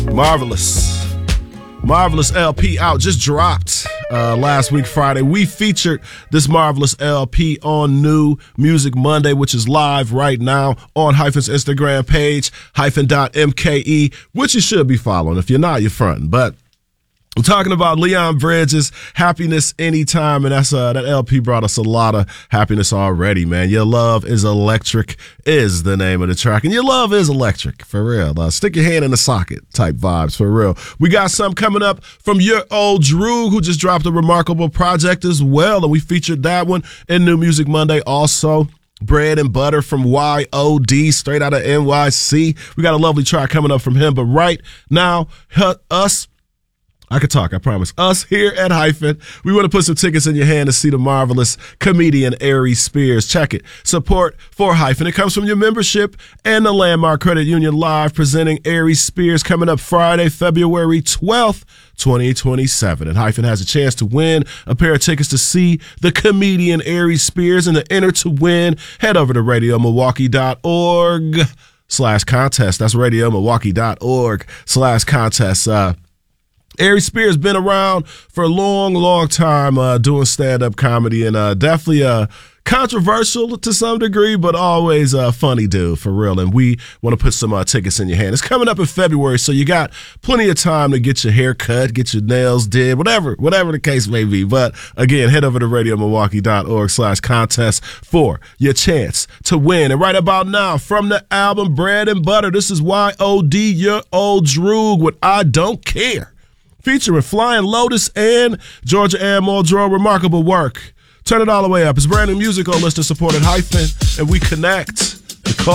Marvelous LP out, just dropped last week Friday. We featured this Marvelous LP on New Music Monday, which is live right now on Hyphen's Instagram page, hyphen.mke, which you should be following. If you're not, you're fronting. But I'm talking about Leon Bridges, Happiness Anytime, and that LP brought us a lot of happiness already, man. Your Love is Electric is the name of the track, and your love is electric, for real. Stick your hand in the socket type vibes, for real. We got some coming up from Your Old Droog, who just dropped a remarkable project as well, and we featured that one in New Music Monday also. Bread and Butter from YOD, straight out of NYC. We got a lovely track coming up from him, but right now, I could talk, I promise. Us here at Hyphen, we want to put some tickets in your hand to see the marvelous comedian Aries Spears. Check it. Support for Hyphen. It comes from your membership and the Landmark Credit Union Live presenting Aries Spears coming up Friday, February 12th, 2027. And Hyphen has a chance to win a pair of tickets to see the comedian Aries Spears. And to enter to win, head over to radiomilwaukee.org/contest. That's radiomilwaukee.org/contest. Aries Spears been around for a long time doing stand-up comedy, and definitely controversial to some degree, but always a funny dude, for real. And we want to put some tickets in your hand. It's coming up in February, so you got plenty of time to get your hair cut, get your nails did, whatever the case may be. But again, head over to radiomilwaukee.org/contest for your chance to win. And right about now, from the album Bread and Butter, this is YOD, Your Old Droog with I Don't Care, featuring Flying Lotus and Georgia Ann Muldrow. Remarkable work. Turn it all the way up. It's brand new music on Listener Supported Hyphen, and we connect.